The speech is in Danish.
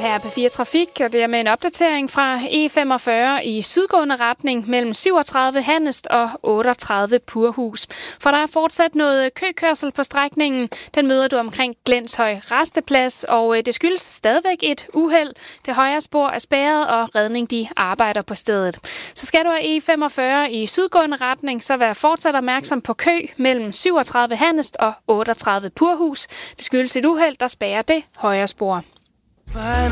her er P4 Trafik, og det er med en opdatering fra E45 i sydgående retning mellem 37 Hannest og 38 Purhus. For der er fortsat noget køkørsel på strækningen. Den møder du omkring Glenshøj Rasteplads, og det skyldes stadigvæk et uheld. Det højre spor er spærret, og redning de arbejder på stedet. Så skal du have E45 i sydgående retning, så vær fortsat opmærksom på kø mellem 37 Hannest og 38 Purhus. Det skyldes et uheld, der spærrer det højre spor.